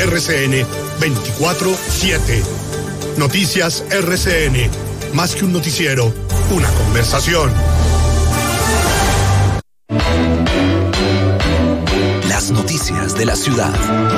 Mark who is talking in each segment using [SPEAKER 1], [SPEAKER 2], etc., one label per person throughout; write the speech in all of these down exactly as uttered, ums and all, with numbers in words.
[SPEAKER 1] R C N veinticuatro siete. Noticias R C N. Más que un noticiero, una conversación.
[SPEAKER 2] Las noticias de la ciudad.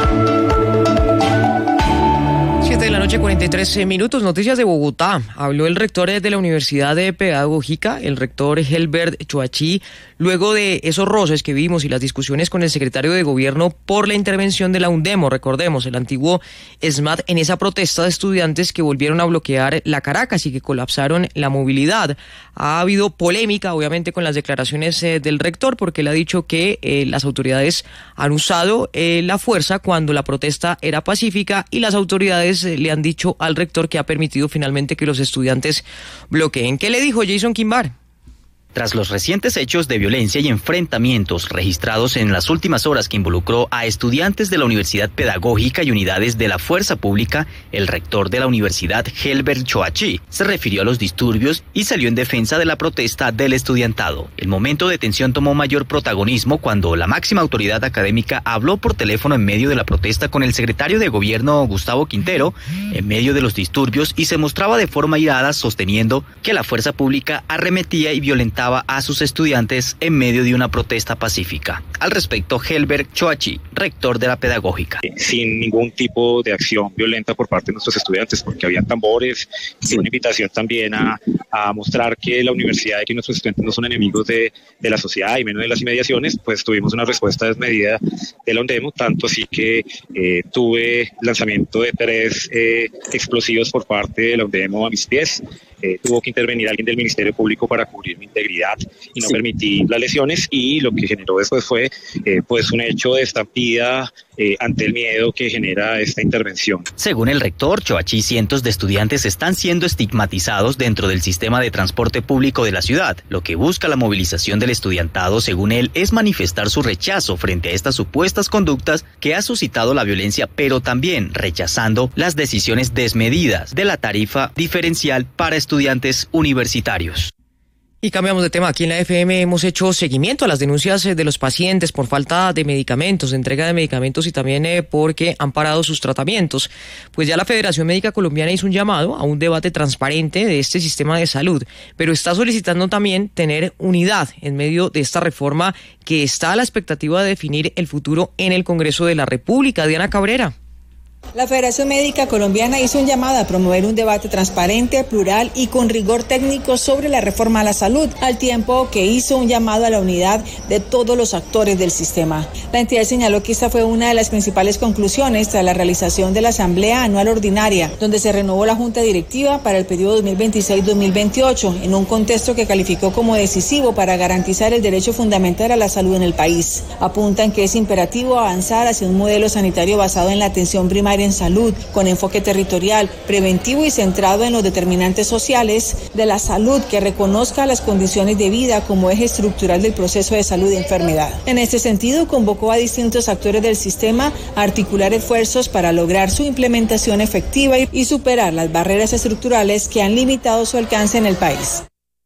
[SPEAKER 3] siete de la noche, cuarenta y tres minutos. Noticias de Bogotá. Habló el rector de la Universidad Pedagógica, el rector Helbert Choachí, luego de esos roces que vimos y las discusiones con el secretario de Gobierno por la intervención de la UNDEMO, recordemos, el antiguo ESMAD, en esa protesta de estudiantes que volvieron a bloquear la Caracas y que colapsaron la movilidad. Ha habido polémica, obviamente, con las declaraciones eh, del rector, porque él ha dicho que eh, las autoridades han usado eh, la fuerza cuando la protesta era pacífica y las autoridades eh, le han dicho al rector que ha permitido finalmente que los estudiantes bloqueen. ¿Qué le dijo Jason Quimbar?
[SPEAKER 4] Tras los recientes hechos de violencia y enfrentamientos registrados en las últimas horas que involucró a estudiantes de la Universidad Pedagógica y unidades de la Fuerza Pública, el rector de la universidad, Helbert Choachí, se refirió a los disturbios y salió en defensa de la protesta del estudiantado. El momento de tensión tomó mayor protagonismo cuando la máxima autoridad académica habló por teléfono en medio de la protesta con el secretario de Gobierno, Gustavo Quintero, en medio de los disturbios, y se mostraba de forma irada sosteniendo que la Fuerza Pública arremetía y violentaba a sus estudiantes en medio de una protesta pacífica. Al respecto, Helbert Choachí, rector de la Pedagógica.
[SPEAKER 5] Sin ningún tipo de acción violenta por parte de nuestros estudiantes, porque había tambores, y una invitación también a, a mostrar que la universidad y que nuestros estudiantes no son enemigos de, de la sociedad y menos de las inmediaciones, pues tuvimos una respuesta desmedida de la UNDEMO, tanto así que eh, tuve lanzamiento de tres eh, explosivos por parte de la UNDEMO a mis pies. Eh, tuvo que intervenir alguien del Ministerio Público para cubrir mi integridad y no sí. permitir las lesiones, y lo que generó después fue eh, pues un hecho de estampida eh, ante el miedo que genera esta intervención.
[SPEAKER 4] Según el rector Choachí, cientos de estudiantes están siendo estigmatizados dentro del sistema de transporte público de la ciudad. Lo que busca la movilización del estudiantado, según él, es manifestar su rechazo frente a estas supuestas conductas que ha suscitado la violencia, pero también rechazando las decisiones desmedidas de la tarifa diferencial para estudiantes universitarios.
[SPEAKER 3] Y cambiamos de tema. Aquí en la F M hemos hecho seguimiento a las denuncias de los pacientes por falta de medicamentos, de entrega de medicamentos, y también eh, porque han parado sus tratamientos. Pues ya la Federación Médica Colombiana hizo un llamado a un debate transparente de este sistema de salud, pero está solicitando también tener unidad en medio de esta reforma que está a la expectativa de definir el futuro en el Congreso de la República. Diana Cabrera.
[SPEAKER 6] La Federación Médica Colombiana hizo un llamado a promover un debate transparente, plural y con rigor técnico sobre la reforma a la salud, al tiempo que hizo un llamado a la unidad de todos los actores del sistema. La entidad señaló que esta fue una de las principales conclusiones tras la realización de la Asamblea Anual Ordinaria, donde se renovó la Junta Directiva para el periodo dos mil veintiséis dos mil veintiocho, en un contexto que calificó como decisivo para garantizar el derecho fundamental a la salud en el país. Apuntan que es imperativo avanzar hacia un modelo sanitario basado en la atención primaria en salud, con enfoque territorial, preventivo y centrado en los determinantes sociales de la salud, que reconozca las condiciones de vida como eje estructural del proceso de salud y enfermedad. En este sentido, convocó a distintos actores del sistema a articular esfuerzos para lograr su implementación efectiva y superar las barreras estructurales que han limitado su alcance en el país.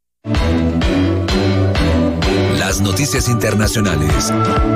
[SPEAKER 2] Las noticias internacionales.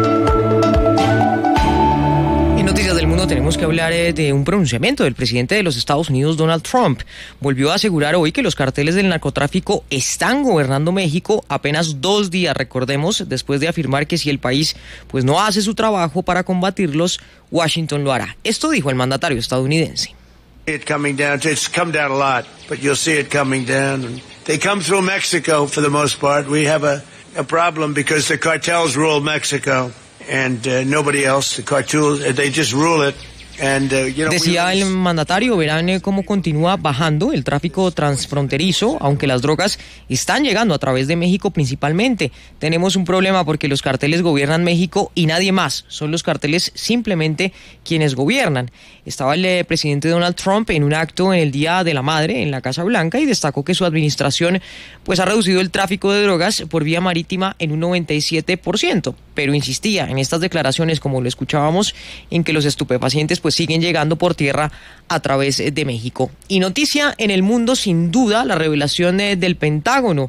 [SPEAKER 3] Noticias del mundo tenemos que hablar eh, de un pronunciamiento del presidente de los Estados Unidos, Donald Trump. Volvió a asegurar hoy que los carteles del narcotráfico están gobernando México apenas dos días, recordemos, después de afirmar que si el país pues no hace su trabajo para combatirlos, Washington lo hará. Esto dijo el mandatario estadounidense.
[SPEAKER 7] It coming down, it's come down a lot, but you'll see it coming down. They come through Mexico for the most part. We have a, a problem because the cartels rule Mexico. And uh, nobody else, the cartels, they just rule it. And, uh, you know,
[SPEAKER 3] Decía el mandatario, verán eh, cómo continúa bajando el tráfico transfronterizo, aunque las drogas están llegando a través de México principalmente. Tenemos un problema porque los carteles gobiernan México y nadie más. Son los carteles simplemente quienes gobiernan. Estaba el eh, presidente Donald Trump en un acto en el Día de la Madre en la Casa Blanca y destacó que su administración pues ha reducido el tráfico de drogas por vía marítima en un noventa y siete por ciento. Pero insistía en estas declaraciones, como lo escuchábamos, en que los estupefacientes pues siguen llegando por tierra a través de México. Y noticia en el mundo, sin duda, la revelación eh, del Pentágono,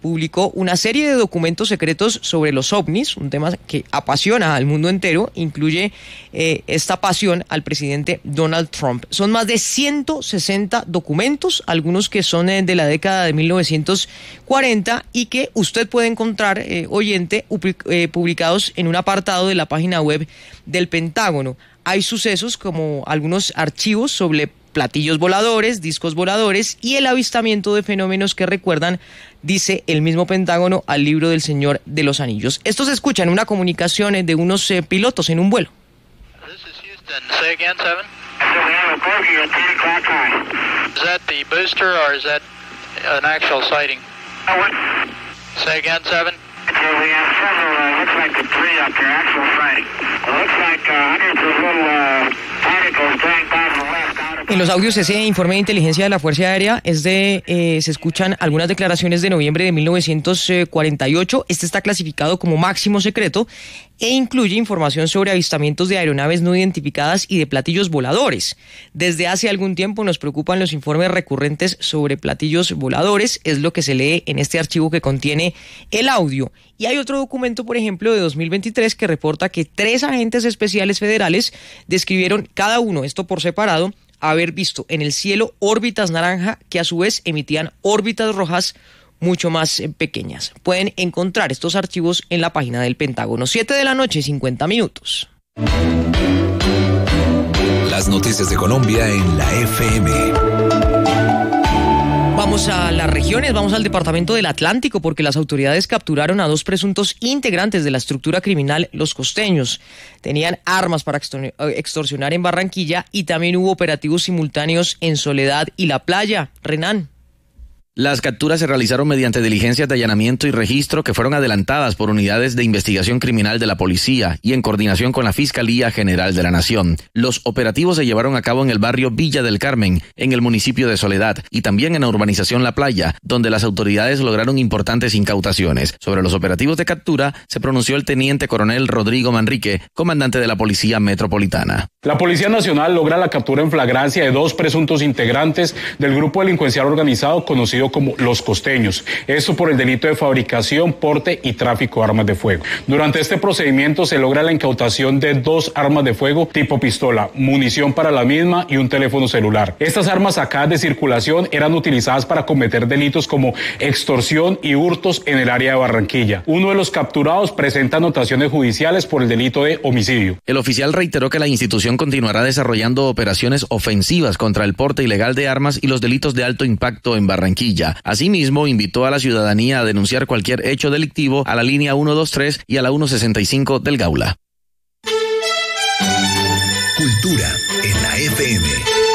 [SPEAKER 3] publicó una serie de documentos secretos sobre los ovnis, un tema que apasiona al mundo entero, incluye eh, esta pasión al presidente Donald Trump. Son más de ciento sesenta documentos, algunos que son eh, de la década de mil novecientos cuarenta y que usted puede encontrar, eh, oyente, eh, publicados en un apartado de la página web del Pentágono. Hay sucesos como algunos archivos sobre platillos voladores, discos voladores y el avistamiento de fenómenos que recuerdan, dice el mismo Pentágono, al libro del Señor de los Anillos. Esto se escucha en una comunicación de unos eh, pilotos en un vuelo.
[SPEAKER 8] This is Houston. Say again, seven. We have a bogey at ten o'clock high. Is that the booster or is that an actual sighting? Say again, seven. We have several, uh, looks like the three up there, actual sighting. It looks like uh, hundreds of little uh, particles going by the west.
[SPEAKER 3] En los audios, ese informe de inteligencia de la Fuerza Aérea es de, eh, se escuchan algunas declaraciones de noviembre de mil novecientos cuarenta y ocho. Este está clasificado como máximo secreto e incluye información sobre avistamientos de aeronaves no identificadas y de platillos voladores. Desde hace algún tiempo nos preocupan los informes recurrentes sobre platillos voladores, es lo que se lee en este archivo que contiene el audio. Y hay otro documento, por ejemplo, de dos mil veintitrés que reporta que tres agentes especiales federales describieron cada uno, esto por separado, haber visto en el cielo órbitas naranja que a su vez emitían órbitas rojas mucho más eh, pequeñas. Pueden encontrar estos archivos en la página del Pentágono. siete de la noche, cincuenta minutos.
[SPEAKER 2] Las noticias de Colombia en la F M.
[SPEAKER 3] Vamos a las regiones, vamos al departamento del Atlántico, porque las autoridades capturaron a dos presuntos integrantes de la estructura criminal Los Costeños. Tenían armas para extorsionar en Barranquilla y también hubo operativos simultáneos en Soledad y La Playa. Renan.
[SPEAKER 9] Las capturas se realizaron mediante diligencias de allanamiento y registro que fueron adelantadas por unidades de investigación criminal de la policía y en coordinación con la Fiscalía General de la Nación. Los operativos se llevaron a cabo en el barrio Villa del Carmen, en el municipio de Soledad, y también en la urbanización La Playa, donde las autoridades lograron importantes incautaciones. Sobre los operativos de captura se pronunció el teniente coronel Rodrigo Manrique, comandante de la Policía Metropolitana.
[SPEAKER 10] La Policía Nacional logra la captura en flagrancia de dos presuntos integrantes del grupo delincuencial organizado conocido como Los Costeños, esto por el delito de fabricación, porte y tráfico de armas de fuego. Durante este procedimiento se logra la incautación de dos armas de fuego tipo pistola, munición para la misma y un teléfono celular. Estas armas sacadas de circulación eran utilizadas para cometer delitos como extorsión y hurtos en el área de Barranquilla. Uno de los capturados presenta anotaciones judiciales por el delito de homicidio.
[SPEAKER 9] El oficial reiteró que la institución continuará desarrollando operaciones ofensivas contra el porte ilegal de armas y los delitos de alto impacto en Barranquilla. Asimismo, invitó a la ciudadanía a denunciar cualquier hecho delictivo a la línea ciento veintitrés y a la ciento sesenta y cinco del Gaula.
[SPEAKER 2] Cultura en la F M.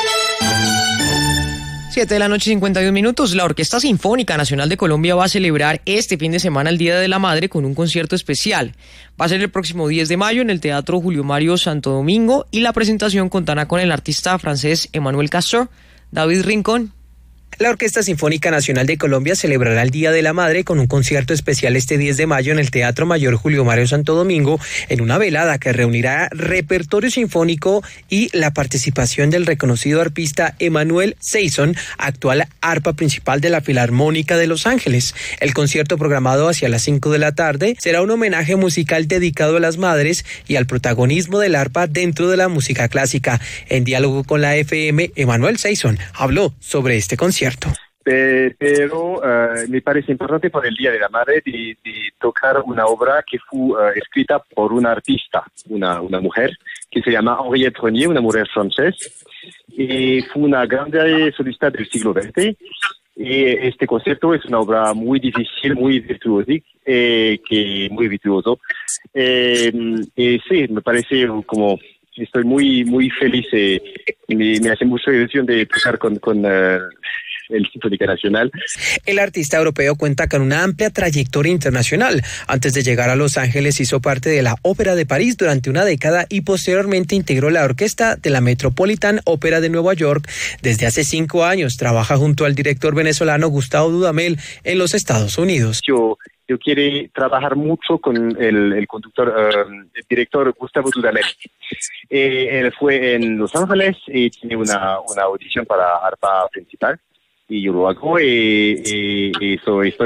[SPEAKER 3] siete de la noche, cincuenta y un minutos. La Orquesta Sinfónica Nacional de Colombia va a celebrar este fin de semana el Día de la Madre con un concierto especial. Va a ser el próximo diez de mayo en el Teatro Julio Mario Santo Domingo y la presentación contará con el artista francés Emmanuel Castro. David Rincón.
[SPEAKER 11] La Orquesta Sinfónica Nacional de Colombia celebrará el Día de la Madre con un concierto especial este diez de mayo en el Teatro Mayor Julio Mario Santo Domingo, en una velada que reunirá repertorio sinfónico y la participación del reconocido arpista Emmanuel Seyson, actual arpa principal de la Filarmónica de Los Ángeles. El concierto, programado hacia las cinco de la tarde, será un homenaje musical dedicado a las madres y al protagonismo del arpa dentro de la música clásica. En diálogo con la F M, Emmanuel Seyson habló sobre este concierto.
[SPEAKER 12] Eh, pero uh, me parece importante por el Día de la Madre de, de tocar una obra que fue uh, escrita por una artista, una, una mujer, que se llama Henriette Renier, una mujer francesa, y fue una grande solista del siglo veinte. Y este concierto es una obra muy difícil, muy virtuosa, eh, que muy virtuoso. Eh, y sí, me parece como... Estoy muy muy feliz, eh, me, me hace mucha ilusión de tocar con, con uh, el Sinfónica Nacional.
[SPEAKER 11] El artista europeo cuenta con una amplia trayectoria internacional. Antes de llegar a Los Ángeles hizo parte de la Ópera de París durante una década y posteriormente integró la orquesta de la Metropolitan Opera de Nueva York. Desde hace cinco años trabaja junto al director venezolano Gustavo Dudamel en los Estados Unidos.
[SPEAKER 12] Yo Yo quiero trabajar mucho con el, el conductor, uh, el director Gustavo Dudamel. Eh, él fue en Los Ángeles y tiene una, una audición para arpa principal y yo lo hago y, y, y soy, estoy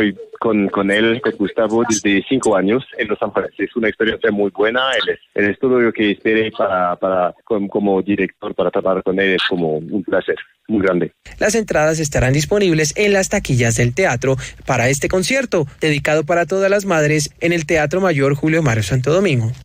[SPEAKER 12] con, con él, con Gustavo, desde cinco años en Los Ángeles. Es una experiencia muy buena, él es, él es todo lo que esperé para, para como, como director, para trabajar con él, es como un placer muy grande.
[SPEAKER 11] Las entradas estarán disponibles en las taquillas del teatro para este concierto, dedicado para todas las madres en el Teatro Mayor Julio Mario Santo Domingo.